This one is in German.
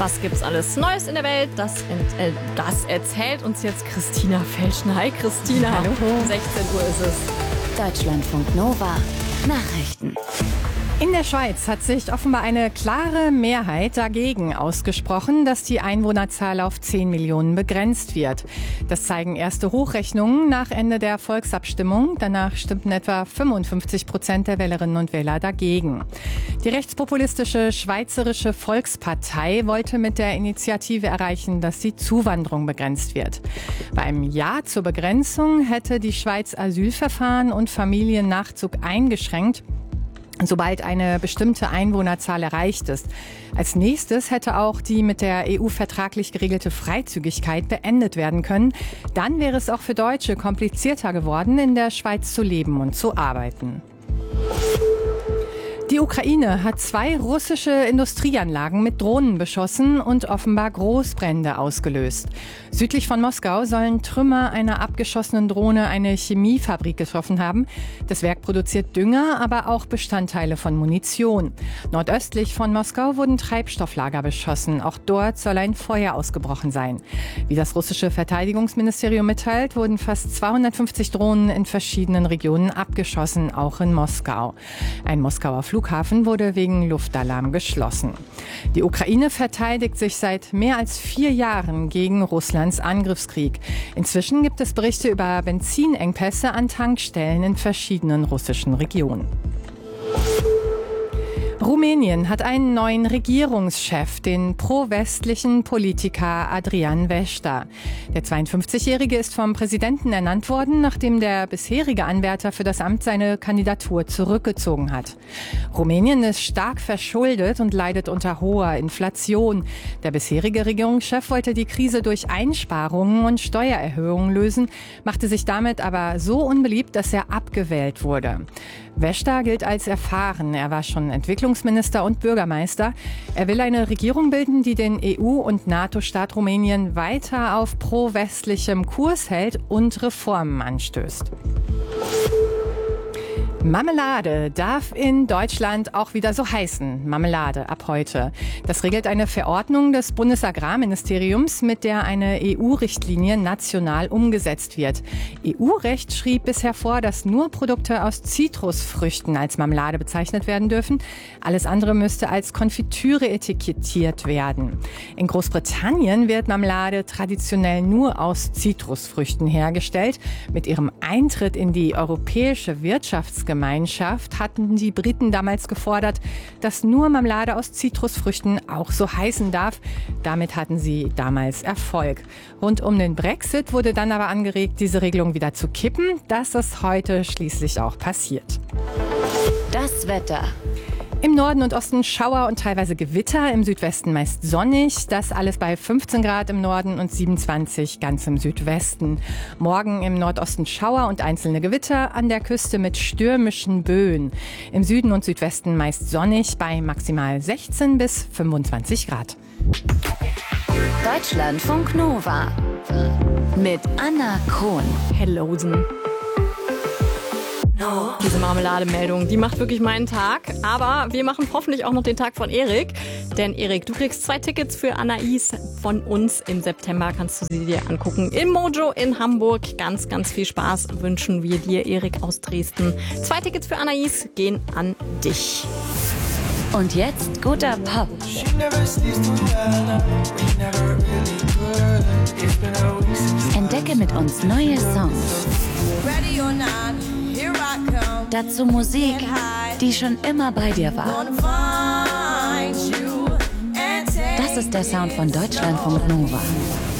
Was gibt's alles Neues in der Welt? Das erzählt uns jetzt Christina Felschner. Hi Christina. Hallo. 16 Uhr ist es. Deutschlandfunk Nova. Nachrichten. In der Schweiz hat sich offenbar eine klare Mehrheit dagegen ausgesprochen, dass die Einwohnerzahl auf 10 Millionen begrenzt wird. Das zeigen erste Hochrechnungen nach Ende der Volksabstimmung. Danach stimmten etwa 55% der Wählerinnen und Wähler dagegen. Die rechtspopulistische Schweizerische Volkspartei wollte mit der Initiative erreichen, dass die Zuwanderung begrenzt wird. Beim Ja zur Begrenzung hätte die Schweiz Asylverfahren und Familiennachzug eingeschränkt, sobald eine bestimmte Einwohnerzahl erreicht ist. Als nächstes hätte auch die mit der EU vertraglich geregelte Freizügigkeit beendet werden können. Dann wäre es auch für Deutsche komplizierter geworden, in der Schweiz zu leben und zu arbeiten. Die Ukraine hat 2 russische Industrieanlagen mit Drohnen beschossen und offenbar Großbrände ausgelöst. Südlich von Moskau sollen Trümmer einer abgeschossenen Drohne eine Chemiefabrik getroffen haben. Das Werk produziert Dünger, aber auch Bestandteile von Munition. Nordöstlich von Moskau wurden Treibstofflager beschossen. Auch dort soll ein Feuer ausgebrochen sein. Wie das russische Verteidigungsministerium mitteilt, wurden fast 250 Drohnen in verschiedenen Regionen abgeschossen, auch in Moskau. Ein Moskauer Flughafen wurde wegen Luftalarm geschlossen. Die Ukraine verteidigt sich seit mehr als 4 Jahren gegen Russlands Angriffskrieg. Inzwischen gibt es Berichte über Benzinengpässe an Tankstellen in verschiedenen russischen Regionen. Rumänien hat einen neuen Regierungschef, den pro-westlichen Politiker Adrian Vesta. Der 52-Jährige ist vom Präsidenten ernannt worden, nachdem der bisherige Anwärter für das Amt seine Kandidatur zurückgezogen hat. Rumänien ist stark verschuldet und leidet unter hoher Inflation. Der bisherige Regierungschef wollte die Krise durch Einsparungen und Steuererhöhungen lösen, machte sich damit aber so unbeliebt, dass er abgewählt wurde. Vesta gilt als erfahren. Er war schon Entwicklungsminister und Bürgermeister. Er will eine Regierung bilden, die den EU- und NATO-Staat Rumänien weiter auf pro-westlichem Kurs hält und Reformen anstößt. Marmelade darf in Deutschland auch wieder so heißen. Marmelade ab heute. Das regelt eine Verordnung des Bundesagrarministeriums, mit der eine EU-Richtlinie national umgesetzt wird. EU-Recht schrieb bisher vor, dass nur Produkte aus Zitrusfrüchten als Marmelade bezeichnet werden dürfen. Alles andere müsste als Konfitüre etikettiert werden. In Großbritannien wird Marmelade traditionell nur aus Zitrusfrüchten hergestellt. Mit ihrem Eintritt in die europäische Wirtschaftsgemeinschaft hatten die Briten damals gefordert, dass nur Marmelade aus Zitrusfrüchten auch so heißen darf. Damit hatten sie damals Erfolg. Rund um den Brexit wurde dann aber angeregt, diese Regelung wieder zu kippen. Das ist heute schließlich auch passiert. Das Wetter. Im Norden und Osten Schauer und teilweise Gewitter, im Südwesten meist sonnig. Das alles bei 15 Grad im Norden und 27 ganz im Südwesten. Morgen im Nordosten Schauer und einzelne Gewitter, an der Küste mit stürmischen Böen. Im Süden und Südwesten meist sonnig bei maximal 16 bis 25 Grad. Deutschlandfunk Nova. Mit Anna Krohn. Hellosen. Diese Marmelademeldung, die macht wirklich meinen Tag. Aber wir machen hoffentlich auch noch den Tag von Erik. Denn Erik, du kriegst 2 Tickets für Anais von uns im September. Kannst du sie dir angucken. Im Mojo in Hamburg. Ganz, ganz viel Spaß wünschen wir dir, Erik aus Dresden. 2 Tickets für Anais gehen an dich. Und jetzt guter Pop. Entdecke mit uns neue Songs. Dazu Musik, die schon immer bei dir war. Das ist der Sound von Deutschlandfunk Nova.